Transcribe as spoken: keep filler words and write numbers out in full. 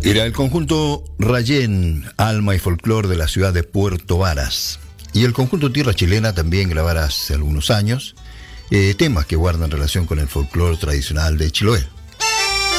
Era el conjunto Rayén, Alma y Folclor de la ciudad de Puerto Varas. Y el conjunto Tierra Chilena también grabara hace algunos años eh, temas que guardan relación con el folclor tradicional de Chiloé.